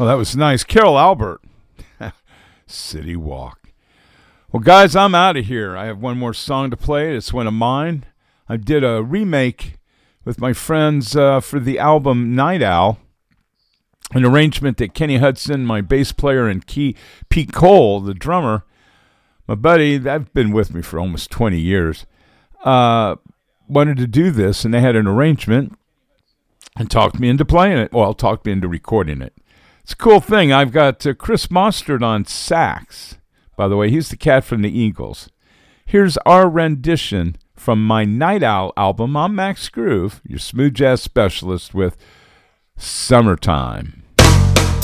Well, that was nice. Carol Albert, City Walk. Well, guys, I'm out of here. I have one more song to play. It's one of mine. I did a remake with my friends for the album Night Owl, an arrangement that Kenny Hudson, my bass player, and Pete Cole, the drummer, my buddy, that's been with me for almost 20 years, wanted to do this, and they had an arrangement and talked me into playing it. Well, talked me into recording it. It's a cool thing. I've got Chris Mostert on sax. By the way, he's the cat from the Eagles. Here's our rendition from my Night Owl album. I'm Max Groove, your smooth jazz specialist with Summertime.